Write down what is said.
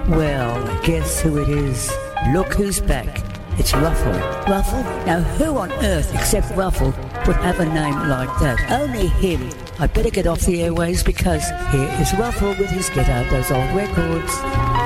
Well, guess who it is? Look who's back. It's Ruffle. Ruffle? Now who on earth except Ruffle would have a name like that? Only him. I better get off the airways because here is Ruffle with his Get Out Those Old Records.